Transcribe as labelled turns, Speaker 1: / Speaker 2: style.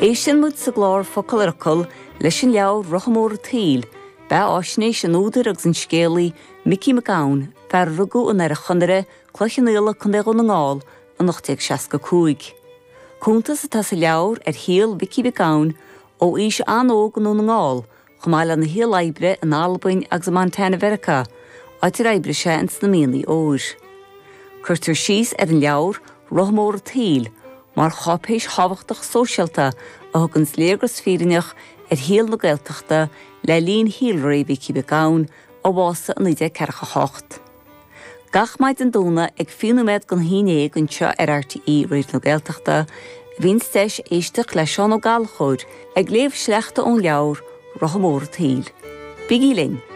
Speaker 1: Éisian mud sa glár focail leis an leabhar Rothamóra Taoil, ba áisnéis an údar agus an scéalaí Mickey McGowan fear rugú an ar a chunare clochannéala chun éag an ngáil an 1965. Cúntas atá sa leabhar ar híal Mickey McGowan ó ís anógan ó na ngáil, chumáil an na híal aibre an Albain agus a Montana Verica, áitir aibre sé an sna míonaí óir. Curtar síos ar an leabhar Rothamóra Taoil, mar chopéis hábhachtach sóisialta a thugann sléagras fírineach ar híal na Gaeltachta le líon híalraí Mickey McGowan ó bhása an 1948. Gach maid an dúna ag fiúnaméid gan híné an seo ar RTE réir na Gaeltachta, bhín steis éisteach le seán ó gáilchóir ag léamh sleachta ón leabhar Rothamóra Taoil. Bigí linn.